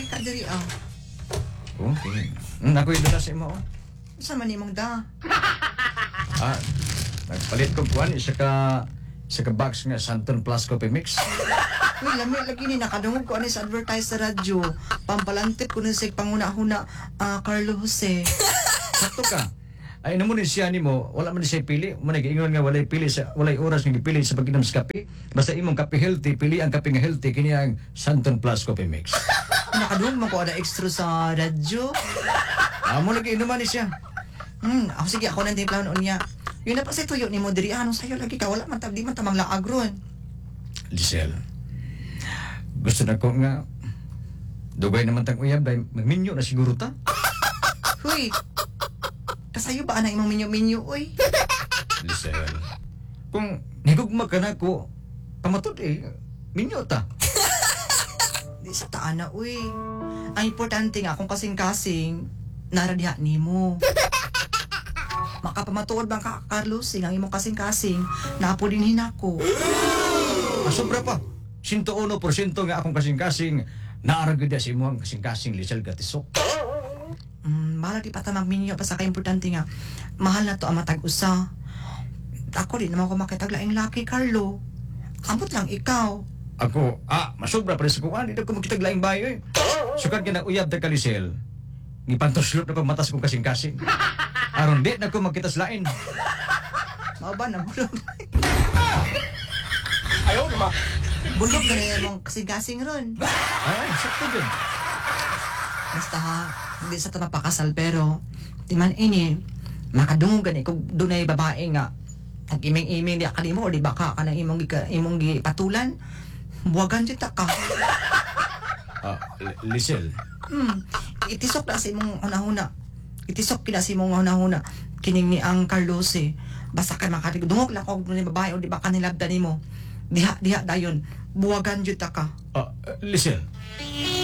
Diri ka diri ah. Okay. Ako yung sa imo. Sa man imong da. Nagpalit ko kuan isa ka box nga Santon Plus Coffee Mix. Uy, lami lagi ni nakadungog ko ani sa advertise sa radyo. Pampalantip ko na sa panguna-huna Carlo Jose. Sakto ka. Ay namo ni siya nimo, wala man siya pili. Mo nag-ingon nga walay pili sa walay oras nga gipili sa pag-inom sa kape. Basta imong kape healthy, pili ang kape nga healthy kini ang Santon Plus Coffee Mix. Nakadungog man ko ada extra sa radyo. Mo lagi inuman ni siya. Ako sige ako nang timplahon unya. Yun na pa sa tuyo ni mo diri anong sayo lagi ka wala man tabdi man tamang laag ron. Lisel. Gusto na ko nga dugay naman tang uyab dahil magminyo na siguro ta. Huy. Kasayo ba ana imong minyo-minyo oy? Lisel. Kung nigugma ka na ko, pamatod minyo ta. Di sa taana uy. Ang importante nga kung kasing-kasing naradiha nimo. Makapamatuod bang ka Carlos ang imong kasing-kasing napulin hinako. Sobra pa. 101% nga akong kasing-kasing naaragod sa imo ang kasing-kasing Lisel Gatisok. Mahal di pa tamang minyo pa sa ka-importante nga. Mahal na to ang matag-usa. Ako di naman ko makitaglaing laki, Carlo. Ambot lang ikaw. Ako, masobra pa rin sa kuwan. Hindi ko makitaglaing bayo Sukat ka na uyab na ka, Lisel. Ngipantoslop na pagmatas kong kasing-kasing. Aron di na ko magkitas lain. Mao ba na bulog? Ayaw naman. Bulog na rin mong kasing-kasing ron. Sakto dyan. Basta ha, hindi sa ito mapakasal pero di man ini, makadungan kung dunay babae nga nag-iming-iming di akali mo o di baka ka na imong gipatulan buwagan dito ka. Lisel. Itisok na si imong hunahuna. Itisok kina si imong hunahuna. Kining ni ang Carlos basta ka makadungog lang kung dunay babae o di baka nilabdan nimo. Diha dayon buwagan dito ka. Lisel.